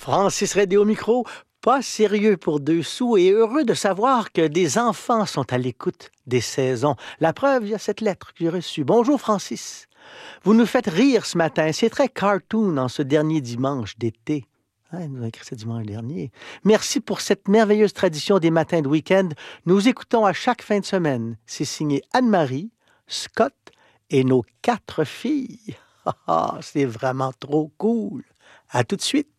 Francis Redé au micro, pas sérieux pour 2 sous et heureux de savoir que des enfants sont à l'écoute des saisons. La preuve, il y a cette lettre que j'ai reçue. Bonjour Francis. Vous nous faites rire ce matin. C'est très cartoon en ce dernier dimanche d'été. Il nous a écrit ça dimanche dernier. Merci pour cette merveilleuse tradition des matins de week-end. Nous écoutons à chaque fin de semaine. C'est signé Anne-Marie, Scott et nos 4 filles. C'est vraiment trop cool. À tout de suite.